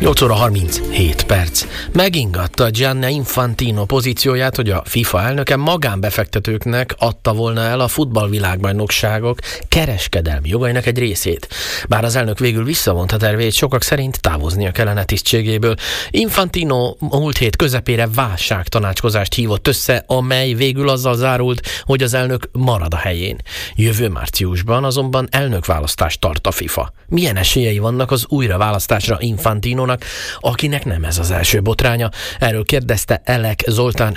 8 óra 37 perc. Megingatta Gianni Infantino pozícióját, hogy a FIFA elnöke magánbefektetőknek adta volna el a futballvilágbajnokságok kereskedelmi jogainak egy részét. Bár az elnök végül visszavonta tervét, sokak szerint távoznia kellene tisztségéből. Infantino múlt hét közepére válságtanácskozást hívott össze, amely végül azzal zárult, hogy az elnök marad a helyén. Jövő márciusban azonban elnökválasztást tart a FIFA. Milyen esélyei vannak az újraválasztásra Infantinónak, akinek nem ez az első botránya? Erről kérdezte Elek Zoltán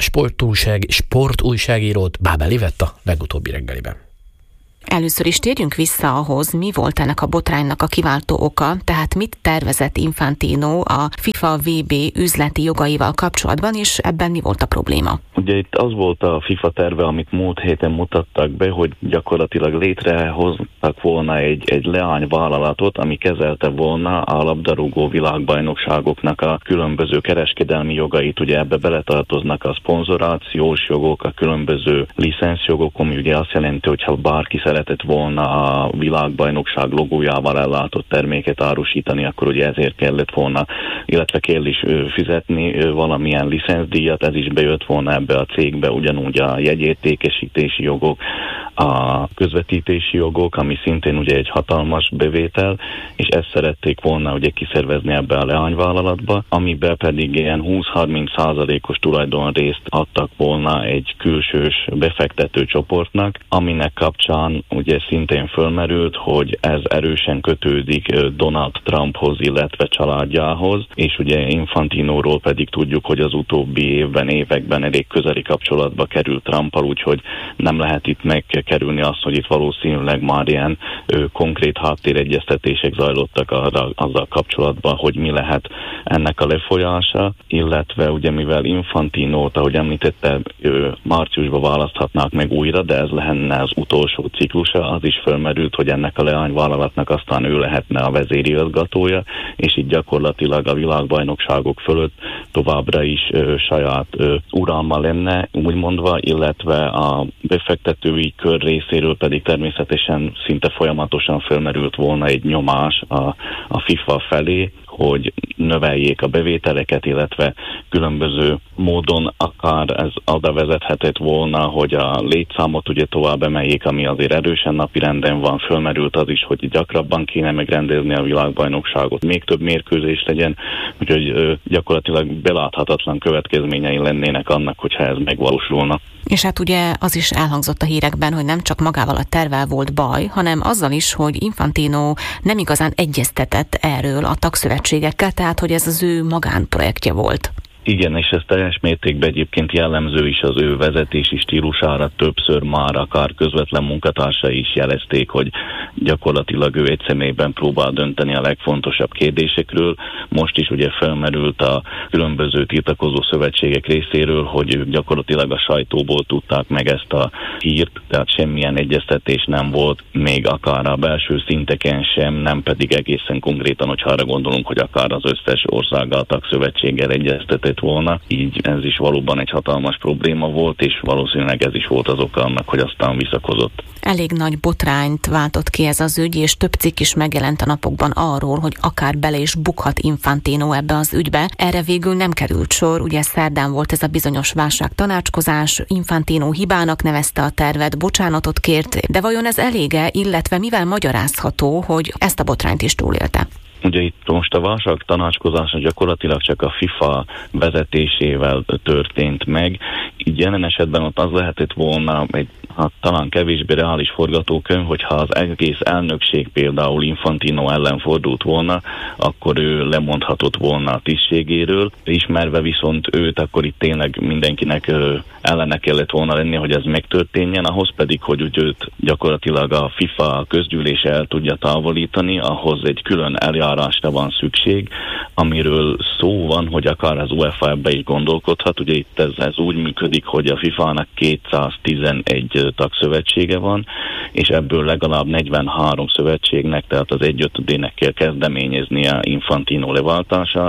sportújságírót Bábel Ivetta legutóbbi reggeliben. Először is térjünk vissza ahhoz, mi volt ennek a botránynak a kiváltó oka, tehát mit tervezett Infantino a FIFA VB üzleti jogaival kapcsolatban, és ebben mi volt a probléma? Ugye itt az volt a FIFA terve, amit múlt héten mutattak be, hogy gyakorlatilag létrehoztak volna egy leányvállalatot, ami kezelte volna a labdarúgó világbajnokságoknak a különböző kereskedelmi jogait. Ugye ebbe beletartoznak a szponzorációs jogok, a különböző licenszjogok, ami ugye azt jelenti, hogy ha bárki szeretett volna a világbajnokság logójával ellátott terméket árusítani, akkor ugye ezért kellett volna, illetve kell is fizetni valamilyen licenzdíjat, ez is bejött volna ebbe a cégbe, ugyanúgy a jegyértékesítési jogok, a közvetítési jogok, ami szintén ugye egy hatalmas bevétel, és ezt szerették volna ugye kiszervezni ebbe a leányvállalatba, amiben pedig ilyen 20-30%-os tulajdonrészt adtak volna egy külsős befektető csoportnak, aminek kapcsán ugye szintén fölmerült, hogy ez erősen kötődik Donald Trumphoz, illetve családjához, és ugye Infantinóról pedig tudjuk, hogy az utóbbi években elég közeli kapcsolatba került Trumpal, úgyhogy nem lehet itt megkerülni azt, hogy itt valószínűleg már ilyen konkrét háttéregyeztetések zajlottak azzal kapcsolatban, hogy mi lehet ennek a lefolyása, illetve ugye mivel Infantinót, ahogy említette, márciusban választhatnák meg újra, de ez lenne az utolsó ciklusa, az is felmerült, hogy ennek a leányvállalatnak aztán ő lehetne a vezérigazgatója, és így gyakorlatilag a világbajnokságok fölött továbbra is saját uralma lenne, úgy mondva, illetve a befektetői kör részéről pedig természetesen szinte folyamatosan felmerült volna egy nyomás a FIFA felé, hogy növeljék a bevételeket, illetve különböző módon akár ez oda vezethetett volna, hogy a létszámot ugye tovább emeljék, ami azért erősen napirenden van, fölmerült az is, hogy gyakrabban kéne megrendezni a világbajnokságot, még több mérkőzés legyen, úgyhogy gyakorlatilag beláthatatlan következményei lennének annak, hogyha ez megvalósulna. És hát ugye az is elhangzott a hírekben, hogy nem csak magával a tervvel volt baj, hanem azzal is, hogy Infantino nem igazán egyeztetett erről a tagszövetségekkel, tehát hogy ez az ő magánprojektje volt. Igen, és ez teljes mértékben egyébként jellemző is az ő vezetési stílusára, többször már akár közvetlen munkatársai is jelezték, hogy gyakorlatilag ő egy személyben próbál dönteni a legfontosabb kérdésekről. Most is ugye felmerült a különböző tiltakozó szövetségek részéről, hogy ők gyakorlatilag a sajtóból tudták meg ezt a hírt, tehát semmilyen egyeztetés nem volt, még akár a belső szinteken sem, nem pedig egészen konkrétan, hogyha arra gondolunk, hogy akár az összes országgal, tagszövetséggel egyeztetett volna. Így ez is valóban egy hatalmas probléma volt, és valószínűleg ez is volt az oka annak, hogy aztán visszakozott. Elég nagy botrányt váltott ki ez az ügy, és több cikk is megjelent a napokban arról, hogy akár bele is bukhat Infantino ebbe az ügybe. Erre végül nem került sor, ugye szerdán volt ez a bizonyos válságtanácskozás, Infantino hibának nevezte a tervet, bocsánatot kért, de vajon ez elége, illetve mivel magyarázható, hogy ezt a botrányt is túlélte? Ugye itt most a válságtanácskozás gyakorlatilag csak a FIFA vezetésével történt meg. Így jelen esetben ott az lehetett volna egy talán kevésbé reális forgatókönyv, hogyha az egész elnökség például Infantino ellen fordult volna, akkor ő lemondhatott volna a tisztségéről. Ismerve viszont őt, akkor itt tényleg mindenkinek ellene kellett volna lenni, hogy ez megtörténjen, ahhoz pedig, hogy őt gyakorlatilag a FIFA közgyűlése el tudja távolítani, ahhoz egy külön eljárásra van szükség, amiről szó van, hogy akár az UEFA ebbe is gondolkodhat. Ugye itt ez úgy működik, hogy a FIFA-nak 211 tagszövetsége van, és ebből legalább 43 szövetségnek, tehát az 1/5-ének kell kezdeményeznie Infantino leváltását,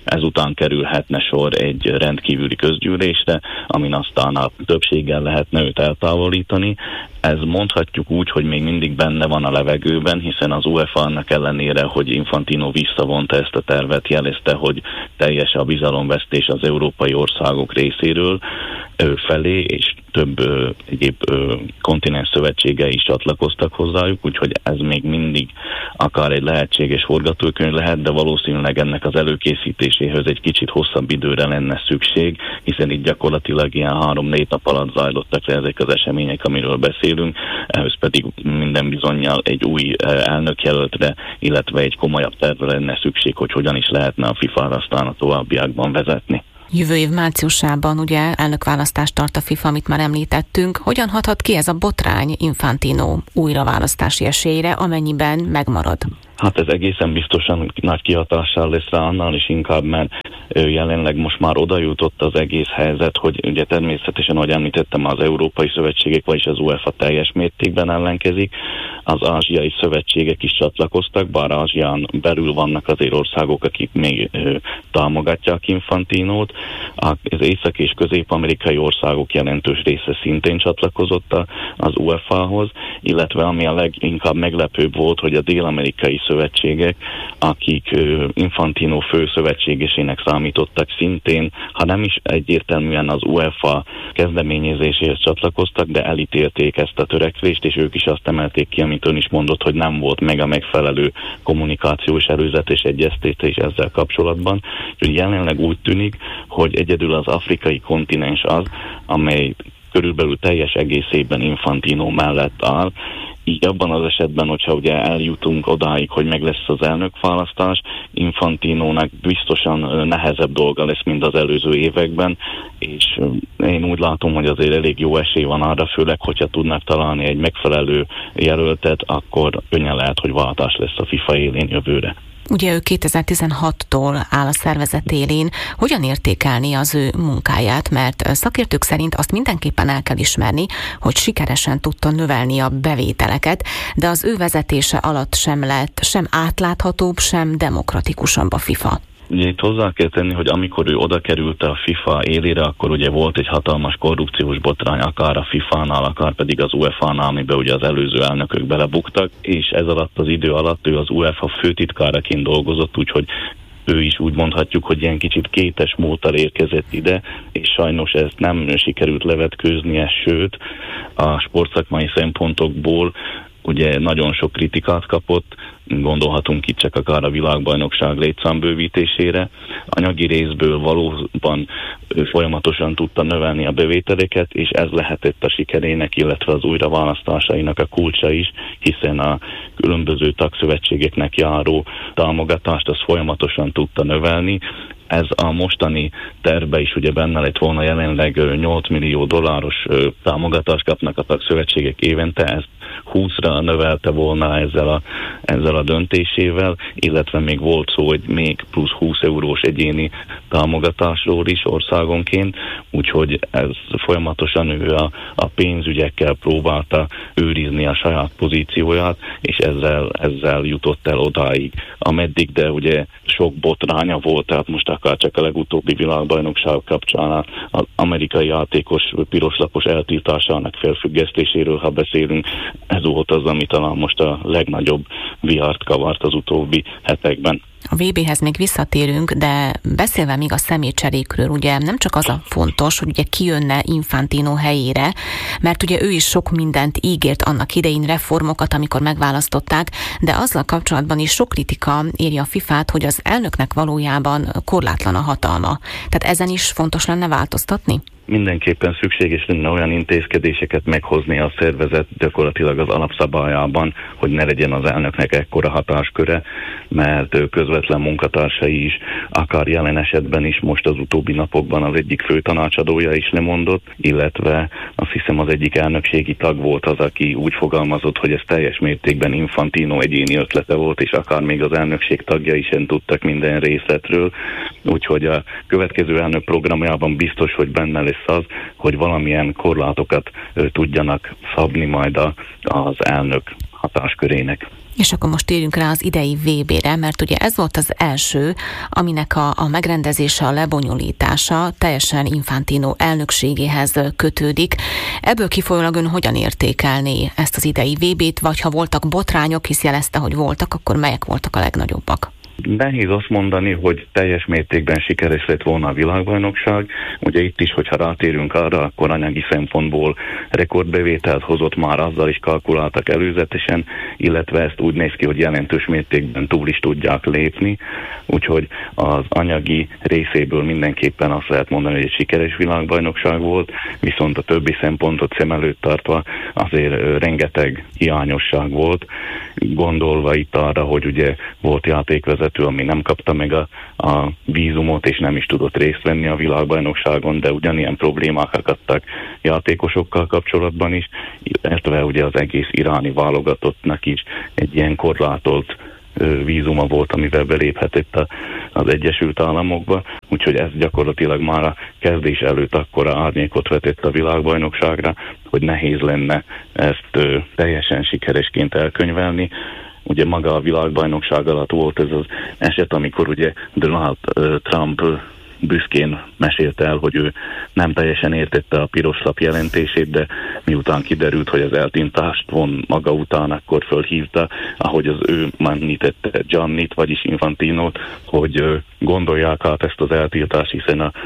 ezután kerülhetne sor egy rendkívüli közgyűlésre, amin aztán a többséggel lehetne őt eltávolítani. Ez mondhatjuk úgy, hogy még mindig benne van a levegőben, hiszen az UEFA annak ellenére, hogy Infantino visszavonta ezt a tervet, jelezte, hogy teljes a bizalomvesztés az európai országok részéről felé, és több egyéb kontinens szövetségei is csatlakoztak hozzájuk, úgyhogy ez még mindig akár egy lehetséges forgatókönyv lehet, de valószínűleg ennek az előkészítéséhez egy kicsit hosszabb időre lenne szükség, hiszen itt gyakorlatilag ilyen 3-4 nap alatt zajlottak le ezek az események, amiről beszélünk, ehhez pedig minden bizonnyal egy új elnökjelöltre, illetve egy komolyabb tervre lenne szükség, hogy hogyan is lehetne a FIFA-ra aztán a továbbiakban vezetni. Jövő év márciusában ugye elnökválasztást tart a FIFA, amit már említettünk. Hogyan hathat ki ez a botrány Infantino újraválasztási esélyre, amennyiben megmarad? Hát ez egészen biztosan nagy kihatással lesz rá, annál is inkább, mert jelenleg most már oda jutott az egész helyzet, hogy ugye természetesen, ahogy említettem, az európai szövetségek, vagyis az UEFA teljes mértékben ellenkezik, az ázsiai szövetségek is csatlakoztak, bár Ázsián belül vannak azért országok, akik még támogatják Infantinót, az észak- és közép-amerikai országok jelentős része szintén csatlakozott az UEFA-hoz, illetve ami a leginkább meglepőbb volt, hogy a dél-amerikai szövetségek, akik Infantino fő szövetségesének számítottak, szintén, ha nem is egyértelműen az UEFA kezdeményezéséhez csatlakoztak, de elítélték ezt a törekvést, és ők is azt emelték ki, amit ön is mondott, hogy nem volt meg a megfelelő kommunikációs előzetes egyeztetés ezzel kapcsolatban. Úgyhogy jelenleg úgy tűnik, hogy egyedül az afrikai kontinens az, amely körülbelül teljes egészében Infantino mellett áll. Így abban az esetben, hogyha ugye eljutunk odáig, hogy meg lesz az elnökválasztás, Infantinónak biztosan nehezebb dolga lesz, mint az előző években, és én úgy látom, hogy azért elég jó esély van arra, főleg, hogyha tudnak találni egy megfelelő jelöltet, akkor könnyen lehet, hogy váltás lesz a FIFA élén jövőre. Ugye ő 2016-tól áll a szervezet élén. Hogyan értékelni az ő munkáját? Mert szakértők szerint azt mindenképpen el kell ismerni, hogy sikeresen tudta növelni a bevételeket, de az ő vezetése alatt sem lett sem átláthatóbb, sem demokratikusabb a FIFA. Ugye itt hozzá kell tenni, hogy amikor ő oda került a FIFA élére, akkor ugye volt egy hatalmas korrupciós botrány, akár a FIFA-nál, akár pedig az UEFA-nál, amiben ugye az előző elnökök belebuktak, és ez alatt az idő alatt ő az UEFA főtitkáraként dolgozott, úgyhogy ő is úgy mondhatjuk, hogy ilyen kicsit kétes módtal érkezett ide, és sajnos ezt nem sikerült levetkőznie, sőt, a sportszakmai szempontokból ugye nagyon sok kritikát kapott, gondolhatunk itt csak akár a világbajnokság létszámbővítésére. Anyagi részből valóban folyamatosan tudta növelni a bevételeket, és ez lehetett a sikerének, illetve az újraválasztásainak a kulcsa is, hiszen a különböző tagszövetségeknek járó támogatást az folyamatosan tudta növelni. Ez a mostani tervben is ugye benne lett volna, jelenleg $8 millió támogatást kapnak a tagszövetségek évente, ezt 20-ra növelte volna ezzel a döntésével, illetve még volt szó, hogy még plusz 20 eurós egyéni támogatásról is országonként, úgyhogy ez folyamatosan ő a pénzügyekkel próbálta őrizni a saját pozícióját, és ezzel jutott el odáig, ameddig, de ugye sok botránya volt, tehát most akár csak a legutóbbi világbajnokság kapcsán az amerikai játékos piroslapos eltiltásának felfüggesztéséről, ha beszélünk, ez volt az, ami talán most a legnagyobb vihart kavart az utóbbi hetekben. A VB-hez még visszatérünk, de beszélve még a személycserékről, ugye nem csak az a fontos, hogy ugye kijönne Infantino helyére, mert ugye ő is sok mindent ígért annak idején, reformokat, amikor megválasztották, de azzal kapcsolatban is sok kritika éri a FIFA-t, hogy az elnöknek valójában korlátlan a hatalma. Tehát ezen is fontos lenne változtatni? Mindenképpen szükséges lenne olyan intézkedéseket meghozni a szervezet gyakorlatilag az alapszabályában, hogy ne legyen az elnöknek ekkora hatásköre, mert közvetlen munkatársai is, akár jelen esetben is most az utóbbi napokban az egyik főtanácsadója is lemondott, illetve azt hiszem az egyik elnökségi tag volt az, aki úgy fogalmazott, hogy ez teljes mértékben Infantino egyéni ötlete volt, és akár még az elnökség tagjai sem tudtak minden részletről, úgyhogy a következő elnök programjában biztos, hogy benne lesz az, hogy valamilyen korlátokat tudjanak szabni majd az elnök hatáskörének. És akkor most térjünk rá az idei VB-re, mert ugye ez volt az első, aminek a megrendezése, a lebonyolítása teljesen Infantino elnökségéhez kötődik. Ebből kifolyólag ön hogyan értékelné ezt az idei VB-t, vagy ha voltak botrányok, hisz jelezte, hogy voltak, akkor melyek voltak a legnagyobbak? Nehéz azt mondani, hogy teljes mértékben sikeres lett volna a világbajnokság. Ugye itt is, hogyha rátérünk arra, akkor anyagi szempontból rekordbevételt hozott, már azzal is kalkuláltak előzetesen, illetve ezt úgy néz ki, hogy jelentős mértékben túl is tudják lépni. Úgyhogy az anyagi részéből mindenképpen azt lehet mondani, hogy egy sikeres világbajnokság volt, viszont a többi szempontot szem előtt tartva azért rengeteg hiányosság volt, gondolva itt arra, hogy ugye volt játékvezető, ami nem kapta meg a vízumot, és nem is tudott részt venni a világbajnokságon, de ugyanilyen problémák akadtak játékosokkal kapcsolatban is, illetve ugye az egész iráni válogatottnak is egy ilyen korlátolt vízuma volt, amivel beléphetett az Egyesült Államokba, úgyhogy ez gyakorlatilag már a kezdés előtt akkora árnyékot vetett a világbajnokságra, hogy nehéz lenne ezt teljesen sikeresként elkönyvelni. Ugye maga a világbajnokság alatt volt ez az eset, amikor ugye Donald Trump büszkén mesélte el, hogy ő nem teljesen értette a piros lap jelentését, de miután kiderült, hogy az eltintást von maga után, akkor fölhívta, ahogy az ő említette Giannit, vagyis Infantinót, hogy gondolják át ezt az eltiltást, hiszen az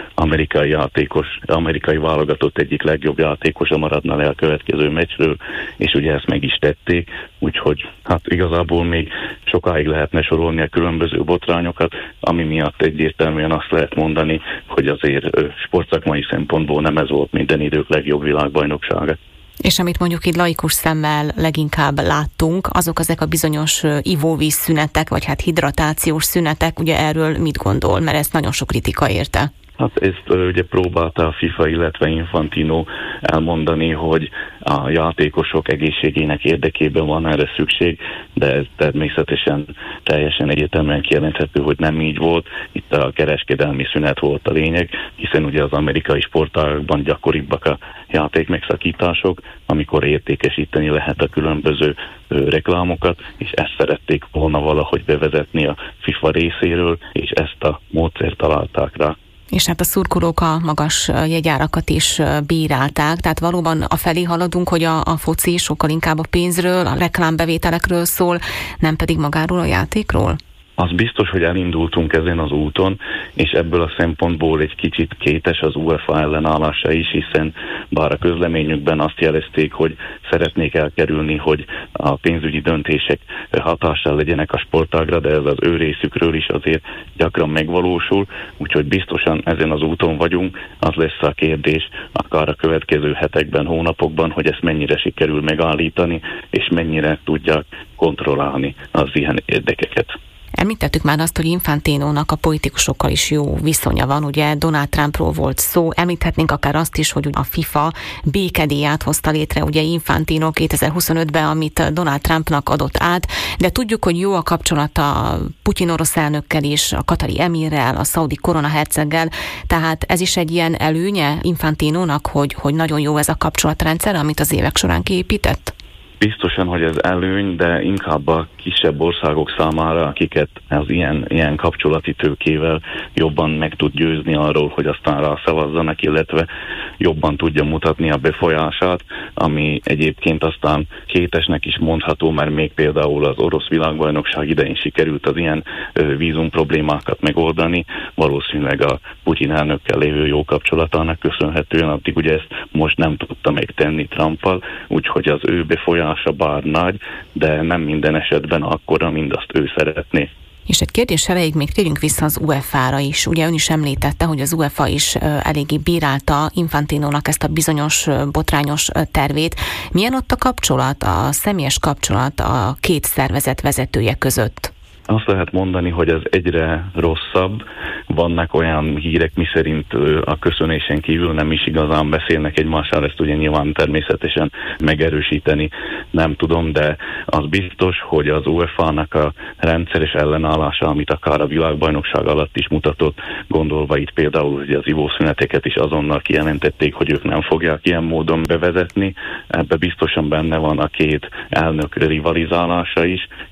amerikai válogatott egyik legjobb játékosa maradna le a következő meccsről, és ugye ezt meg is tették, úgyhogy hát igazából még sokáig lehetne sorolni a különböző botrányokat, ami miatt egyértelműen azt lehet mondani, hogy azért sportszakmai szempontból nem ez volt minden idők legjobb világbajnoksága. És amit mondjuk így laikus szemmel leginkább láttunk, azok ezek a bizonyos ivóvíz szünetek, vagy hát hidratációs szünetek, ugye erről mit gondol, mert ezt nagyon sok kritika érte. Hát ezt ugye próbálta a FIFA, illetve Infantino elmondani, hogy a játékosok egészségének érdekében van erre szükség, de ez természetesen teljesen egyértelműen kijelenthető, hogy nem így volt. Itt a kereskedelmi szünet volt a lényeg, hiszen ugye az amerikai sportágakban gyakoribbak a játékmegszakítások, amikor értékesíteni lehet a különböző reklámokat, és ezt szerették volna valahogy bevezetni a FIFA részéről, és ezt a módszert találták rá. És hát a szurkolók a magas jegyárakat is bírálták, tehát valóban afelé haladunk, hogy a foci sokkal inkább a pénzről, a reklámbevételekről szól, nem pedig magáról a játékról? Az biztos, hogy elindultunk ezen az úton, és ebből a szempontból egy kicsit kétes az UEFA ellenállása is, hiszen bár a közleményükben azt jelezték, hogy szeretnék elkerülni, hogy a pénzügyi döntések hatással legyenek a sportágra, de ez az ő részükről is azért gyakran megvalósul, úgyhogy biztosan ezen az úton vagyunk. Az lesz a kérdés akár a következő hetekben, hónapokban, hogy ezt mennyire sikerül megállítani, és mennyire tudják kontrollálni az ilyen érdekeket. Említettük már azt, hogy Infantinónak a politikusokkal is jó viszonya van, ugye Donald Trumpról volt szó, említhetnénk akár azt is, hogy a FIFA békedíját hozta létre, ugye Infantino 2025-ben, amit Donald Trumpnak adott át, de tudjuk, hogy jó a kapcsolata Putyin orosz elnökkel is, a katari emirrel, a szaudi koronaherceggel, tehát ez is egy ilyen előnye Infantinónak, hogy nagyon jó ez a kapcsolatrendszer, amit az évek során kiépített? Biztosan, hogy ez előny, de inkább a kisebb országok számára, akiket az ilyen kapcsolati tőkével jobban meg tud győzni arról, hogy aztán rászavazzanak, illetve jobban tudja mutatni a befolyását, ami egyébként aztán kétesnek is mondható, mert még például az orosz világbajnokság idején sikerült az ilyen vízum problémákat megoldani, valószínűleg a Putyin elnökkel lévő jó kapcsolatának köszönhetően, addig ugye ezt most nem tudta megtenni Trumpal, úgyhogy az ő befolyása bár nagy, de nem minden esetben akkora, mint azt ő szeretné. És egy kérdés elejéig még térjünk vissza az UEFA-ra is. Ugye ön is említette, hogy az UEFA is eléggé bírálta Infantinónak ezt a bizonyos botrányos tervét. Milyen ott a kapcsolat, a személyes kapcsolat a két szervezet vezetője között? Azt lehet mondani, hogy ez egyre rosszabb. Vannak olyan hírek, miszerint a köszönésen kívül nem is igazán beszélnek egymással, ezt ugye nyilván természetesen megerősíteni nem tudom, de az biztos, hogy az UEFA-nak a rendszeres ellenállása, amit akár a világbajnokság alatt is mutatott, gondolva itt például, hogy az ivószüneteket is azonnal kijelentették, hogy ők nem fogják ilyen módon bevezetni. Ebbe biztosan benne van a két elnök rivalizálása is,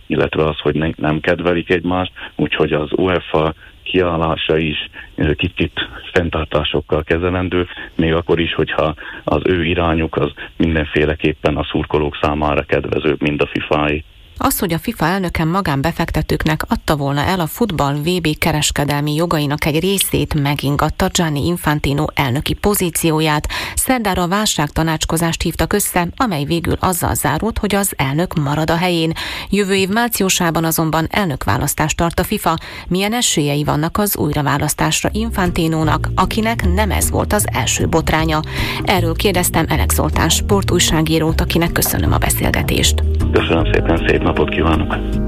illetve az, hogy nem kedvelik egymást, úgyhogy az UEFA kiállása is kicsit fenntartásokkal kezelendő, még akkor is, hogyha az ő irányuk az mindenféleképpen a szurkolók számára kedvezőbb, mint a FIFA-i. Az, hogy a FIFA elnöke magánbefektetőknek adta volna el a futball VB kereskedelmi jogainak egy részét, megingatta Gianni Infantino elnöki pozícióját. Szerdára a válságtanácskozást hívtak össze, amely végül azzal zárult, hogy az elnök marad a helyén. Jövő év márciusában azonban elnökválasztást tart a FIFA. Milyen esélyei vannak az újraválasztásra Infantinónak, akinek nem ez volt az első botránya? Erről kérdeztem Elek Zoltán sportújságírót, akinek köszönöm a beszélgetést. Köszönöm szépen, szép napot kívánok!